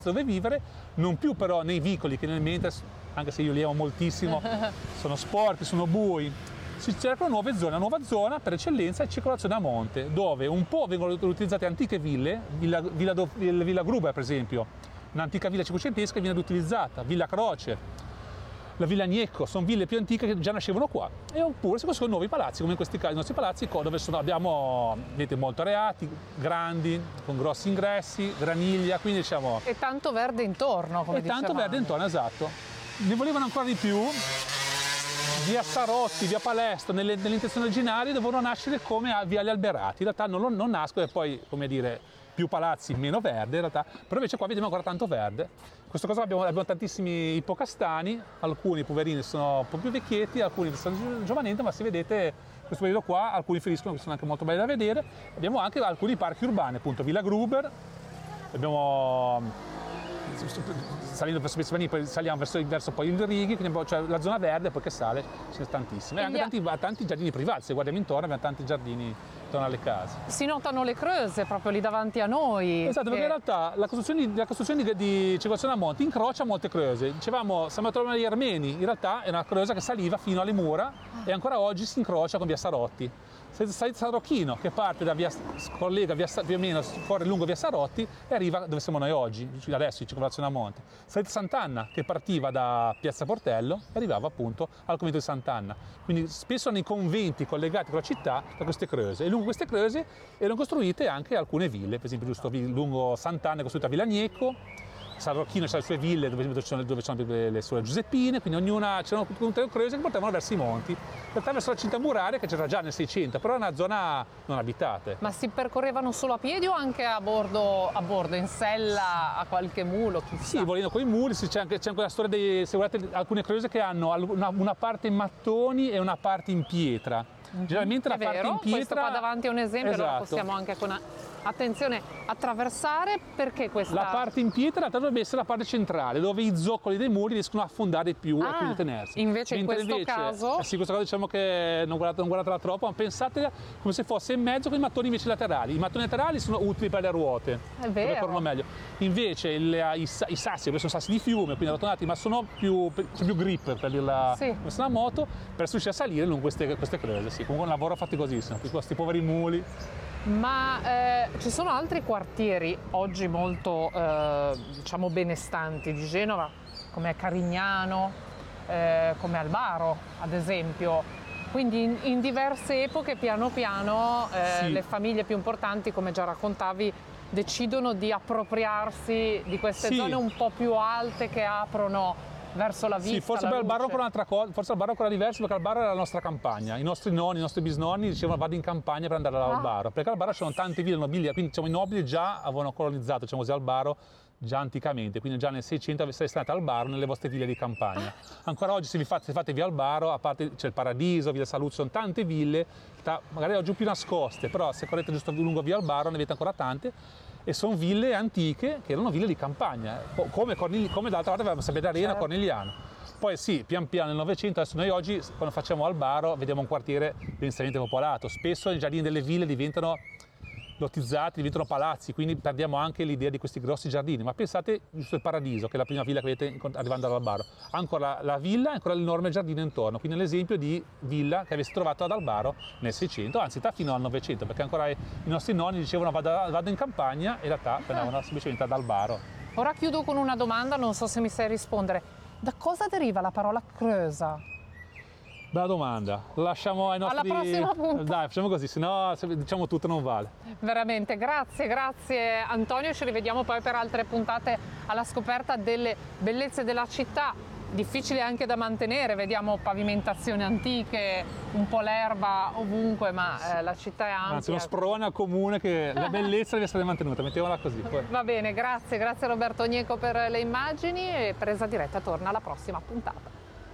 dove vivere, non più però nei vicoli che nel mente, anche se io li amo moltissimo, sono sporchi, sono bui. Si cercano nuove zone, la nuova zona per eccellenza è circolazione a monte, dove un po' vengono utilizzate antiche ville, Villa Gruber per esempio, un'antica villa cinquecentesca viene utilizzata, Villa Croce, la Villa Gnecco, sono ville più antiche che già nascevano qua, e oppure si costruiscono nuovi palazzi, come in questi casi i nostri palazzi, dove abbiamo, vedete, molto areati, grandi, con grossi ingressi, graniglia, quindi diciamo... E tanto verde intorno, come dicevamo. E tanto verde intorno, esatto. Ne volevano ancora di più. Via Sarotti, via Palestro, nelle intenzioni originali dovevano nascere come Viali Alberati, in realtà non nascono, e poi, come dire, più palazzi, meno verde in realtà, però invece qua vediamo ancora tanto verde. Questa cosa abbiamo tantissimi ippocastani, alcuni poverini sono un po' più vecchietti, alcuni sono giovanenti, ma se vedete questo periodo qua, alcuni feriscono, che sono anche molto belli da vedere. Abbiamo anche alcuni parchi urbani, appunto Villa Gruber, abbiamo... salendo verso Pizzavani, poi saliamo verso poi il Righi, quindi cioè la zona verde poi che sale, ce ne sono tantissime, e anche tanti giardini privati, se guardiamo intorno abbiamo tanti giardini intorno alle case. Si notano le creuse proprio lì davanti a noi. Esatto, perché in realtà la costruzione di circolazione a monte incrocia molte creuse. Dicevamo, siamo a trovare gli Armeni, in realtà è una creusa che saliva fino alle mura e ancora oggi si incrocia con via Sarotti. San Rocchino, che parte da collega più o meno fuori lungo via Sarotti e arriva dove siamo noi oggi, adesso in circolazione a monte. Salita Sant'Anna, che partiva da Piazza Portello e arrivava appunto al convento di Sant'Anna. Quindi spesso erano i conventi collegati con la città da queste creuse, e lungo queste creuse erano costruite anche alcune ville, per esempio giusto lungo Sant'Anna è costruita Villa Gnecco, San Rocchino c'ha le sue ville dove sono le sue Giuseppine, quindi ognuna c'erano tutte le creuse che portavano verso i monti. In realtà verso la cinta muraria, che c'era già nel 600, però è una zona non abitate. Ma si percorrevano solo a piedi o anche a bordo, in sella, a qualche mulo? Chissà. Sì, volendo con i muli, c'è anche la storia se guardate alcune creuse che hanno una parte in mattoni e una parte in pietra. Generalmente la parte in pietra... Questo qua davanti è un esempio, esatto. Allora possiamo anche con... Attenzione, attraversare, perché questa... La parte in pietra dovrebbe essere la parte centrale, dove i zoccoli dei muri riescono a affondare più e quindi tenersi. Invece in questo caso... Sì, questa cosa diciamo che non guardatela troppo, ma pensate come se fosse in mezzo con i mattoni invece laterali. I mattoni laterali sono utili per le ruote. È vero. Corrono meglio. Invece i sassi, sono sassi di fiume, quindi arrotonati, ma sono più grip, per dirla come una moto, per riuscire a salire lungo queste creuse. Sì, comunque un lavoro faticosissimo, questi poveri muli. Ma ci sono altri quartieri oggi molto diciamo benestanti di Genova, come Carignano, come Albaro ad esempio, quindi in diverse epoche piano piano le famiglie più importanti, come già raccontavi, decidono di appropriarsi di queste zone un po' più alte che aprono verso la vista. Sì, forse per Albaro è un'altra cosa, forse Albaro è ancora diverso, perché Albaro era la nostra campagna. I nostri nonni, i nostri bisnonni dicevano vado in campagna per andare all'Albaro, perché all'Albaro c'erano tante ville nobiliari, quindi diciamo, i nobili già avevano colonizzato, diciamo così, Albaro già anticamente, quindi già nel 600 sareste stati al Albaro nelle vostre ville di campagna. Ancora oggi se fate via Albaro, a parte c'è il Paradiso, via Saluzzo, sono tante ville, magari oggi più nascoste, però se correte giusto lungo via Albaro ne avete ancora tante, e sono ville antiche che erano ville di campagna, come d'altra parte avevamo Sabbia d'Arena, Cornigliano. Poi sì, pian piano nel Novecento, adesso noi oggi quando facciamo Albaro vediamo un quartiere densamente popolato, spesso i giardini delle ville diventano lottizzati, diventano palazzi, quindi perdiamo anche l'idea di questi grossi giardini. Ma pensate giusto il Paradiso, che è la prima villa che vedete arrivando all'Albaro, ancora la villa e ancora l'enorme giardino intorno, quindi l'esempio di villa che avesse trovato ad Albaro nel 600, anzi fino al 900, perché ancora i nostri nonni dicevano vado in campagna e in realtà andavano semplicemente ad Albaro. Ora chiudo con una domanda, non so se mi sai rispondere. Da cosa deriva la parola creusa? Bella domanda, lo lasciamo ai nostri... Alla prossima puntata. Dai, facciamo così, sennò diciamo tutto non vale. Veramente, grazie Antonio, ci rivediamo poi per altre puntate alla scoperta delle bellezze della città, difficile anche da mantenere, vediamo pavimentazioni antiche, un po' l'erba ovunque, ma la città è ampia. Anzi, uno sprone al comune che la bellezza deve essere mantenuta, mettiamola così. Poi. Va bene, grazie Roberto Gnecco per le immagini, e Presa Diretta torna alla prossima puntata.